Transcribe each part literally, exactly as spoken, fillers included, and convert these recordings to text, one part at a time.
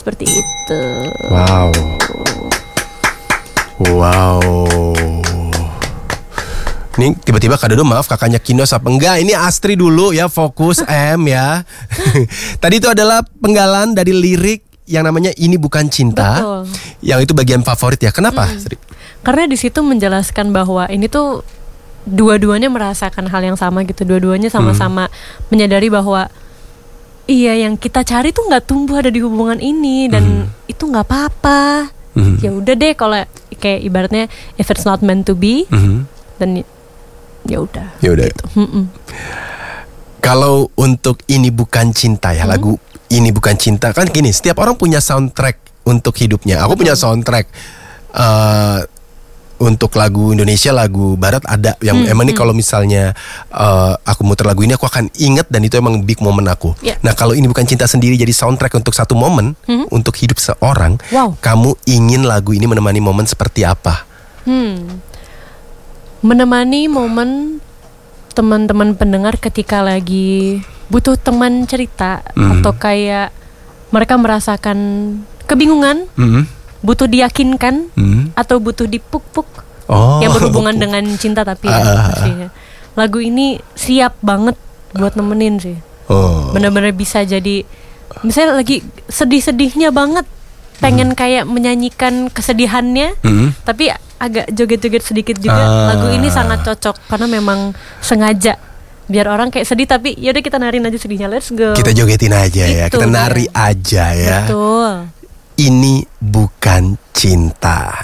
Seperti itu. Wow. Wow. Ini tiba-tiba Kak Dodo, maaf kakaknya Kinos apa enggak? Ini Astri dulu ya, fokus M ya. Tadi itu adalah penggalan dari lirik yang namanya Ini Bukan Cinta. Betul. Yang itu bagian favorit ya. Kenapa, mm. Astri? Karena di situ menjelaskan bahwa ini tuh dua-duanya merasakan hal yang sama gitu. Dua-duanya sama-sama mm. menyadari bahwa iya, yang kita cari tuh nggak tumbuh ada di hubungan ini, dan mm. itu nggak apa-apa. Mm. Ya udah deh, kalau kayak ibaratnya if it's not meant to be, mm. dan ya udah. Ya udah. Gitu. Kalau untuk Ini Bukan Cinta ya, mm. lagu Ini Bukan Cinta kan gini, setiap orang punya soundtrack untuk hidupnya. Aku Betul. punya soundtrack uh, untuk lagu Indonesia, lagu Barat ada yang hmm, emang hmm. nih kalau misalnya uh, aku muter lagu ini aku akan inget, dan itu emang big moment aku. Yeah. Nah kalau Ini Bukan Cinta sendiri jadi soundtrack untuk satu momen hmm. untuk hidup seorang. Wow. Kamu ingin lagu ini menemani momen seperti apa? Hmm. Menemani momen teman-teman pendengar ketika lagi butuh teman cerita, hmm. atau kayak mereka merasakan kebingungan. Hmm. Butuh diyakinkan, hmm. atau butuh dipuk-puk, oh. yang berhubungan dengan cinta tapi ya, uh. lagu ini siap banget buat nemenin sih. Oh. Benar-benar bisa jadi, misalnya lagi sedih-sedihnya banget, pengen hmm. kayak menyanyikan kesedihannya, hmm. tapi agak joget-joget sedikit juga. Uh. Lagu ini sangat cocok karena memang sengaja biar orang kayak sedih, tapi yaudah kita narin aja sedihnya, let's go. Kita jogetin aja ya, kita nari ya. aja ya. Betul. Ini Bukan Cinta.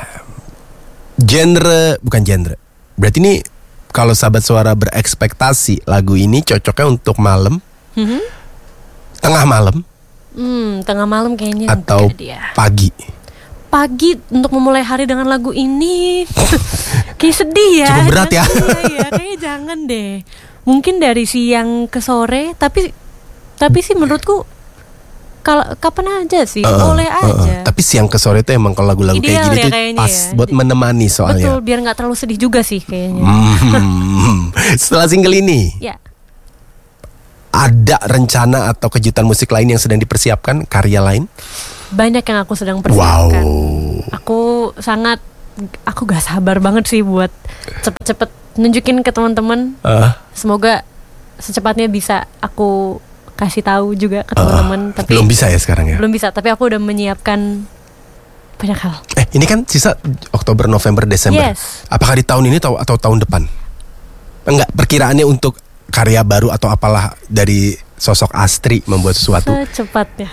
Genre, bukan genre. Berarti ini kalau sahabat suara berekspektasi lagu ini cocoknya untuk malam, mm-hmm. tengah malam, hmm, tengah malam kayaknya, atau dia. pagi. Pagi untuk memulai hari dengan lagu ini, kayak sedih ya. Cukup berat ya. ya kayaknya jangan deh. Mungkin dari siang ke sore, tapi tapi sih menurutku kalau kapan aja sih, uh, boleh aja. Uh, uh. Tapi siang ke sore itu emang kalau lagu-lagu Ideal kayak gini ya, tuh pas ya. buat menemani soalnya. Betul, biar nggak terlalu sedih juga sih kayaknya. Hmm. Setelah single ini, ya. ada rencana atau kejutan musik lain yang sedang dipersiapkan, karya lain? Banyak yang aku sedang persiapkan. Wow. Aku sangat, aku gak sabar banget sih buat cepet-cepet nunjukin ke teman-teman. Uh. Semoga secepatnya bisa aku kasih tahu juga ke teman-teman. Uh, tapi belum bisa ya sekarang ya? Belum bisa, tapi aku udah menyiapkan banyak hal. Eh, ini kan sisa Oktober, November, Desember. Yes. Apakah di tahun ini atau, atau tahun depan? Enggak, perkiraannya untuk karya baru atau apalah dari sosok Astri membuat sesuatu? Secepatnya.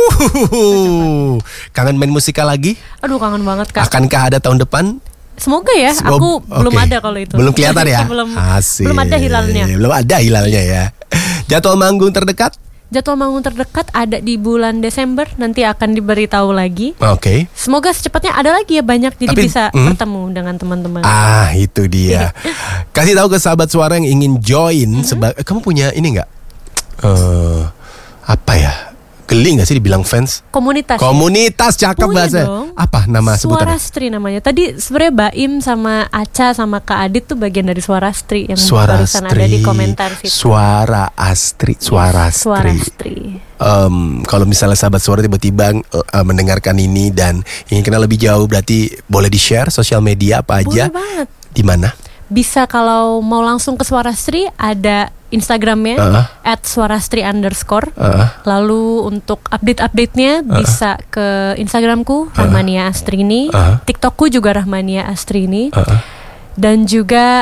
Uh, kangen main musikal lagi? Aduh, kangen banget Kak. Akankah ada tahun depan? Semoga ya, aku okay. belum ada kalau itu. Belum kelihatan ya? belum, Asik. belum ada hilalnya. Belum ada hilalnya ya. Jadwal manggung terdekat? Jadwal manggung terdekat ada di bulan Desember, nanti akan diberitahu lagi. Oke. Okay. Semoga secepatnya ada lagi ya, banyak, jadi Tapi, bisa mm, bertemu dengan teman-teman. Ah, itu dia. Kasih tahu ke sahabat suara yang ingin join. Mm-hmm. Seba- kamu punya ini nggak? Uh, apa ya? Geli gak sih dibilang fans? Komunitas. Komunitas, cakep bahasa. Apa nama sebutannya? Suarastri namanya. Tadi sebenarnya Baim sama Aca sama Kak Adit tuh bagian dari Suarastri yang Suara barusan Astri. ada di komentar situ. Suara Astri, Suarastri. Suarastri. Um, kalau misalnya sahabat suara tiba-tiba uh, mendengarkan ini dan ingin kenal lebih jauh, berarti boleh di-share sosial media apa aja? Boleh banget. Di mana? Bisa kalau mau langsung ke Suarastri ada Instagramnya uh-huh. at suarastri underscore. Uh-huh. Lalu untuk update-update-nya uh-huh. bisa ke Instagramku uh-huh. Rahmania Astrini, uh-huh. TikTokku juga Rahmania Astrini, uh-huh. dan juga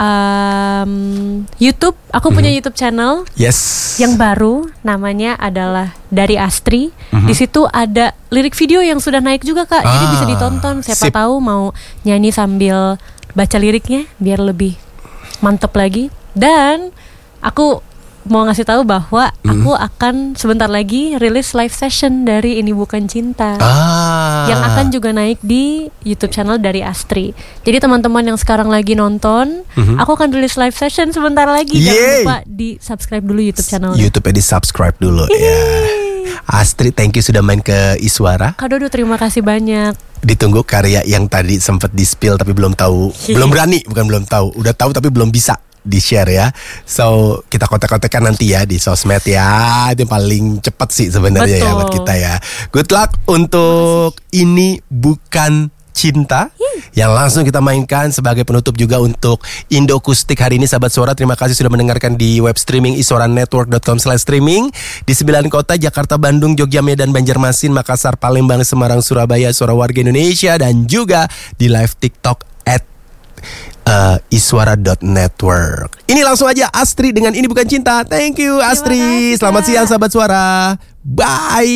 um, YouTube. Aku uh-huh. punya YouTube channel. Yes. Yang baru namanya adalah Dari Astri. Uh-huh. Di situ ada lirik video yang sudah naik juga Kak. Ah. Jadi bisa ditonton. Siapa Sip. tahu mau nyanyi sambil baca liriknya biar lebih mantep lagi. Dan aku mau ngasih tahu bahwa mm. aku akan sebentar lagi rilis live session dari Ini Bukan Cinta, ah. yang akan juga naik di YouTube channel Dari Astri. Jadi teman-teman yang sekarang lagi nonton, mm-hmm. aku akan rilis live session sebentar lagi. Yeay. Jangan lupa di subscribe dulu YouTube channel. YouTube-nya di subscribe dulu ya. Astri, thank you sudah main ke Iswara. Kak Dodo, terima kasih banyak. Ditunggu karya yang tadi sempat di-spill tapi belum tahu, belum berani, bukan belum tahu, udah tahu tapi belum bisa di share ya. So kita kontak-kontakkan nanti ya di sosmed ya. Itu yang paling cepat sih sebenarnya ya buat kita ya. Good luck untuk Ini Bukan Cinta yang langsung kita mainkan sebagai penutup juga untuk Indo Akustik hari ini. Sahabat Suara, terima kasih sudah mendengarkan di web streaming iswaranetwork dot com slash streaming di sembilan kota Jakarta, Bandung, Jogja, Medan, Banjarmasin, Makassar, Palembang, Semarang, Surabaya, Suara Warga Indonesia, dan juga di live TikTok at uh, iswara dot network. Ini langsung aja Astri dengan Ini Bukan Cinta. Thank you Astri. Selamat siang sahabat Suara. Bye.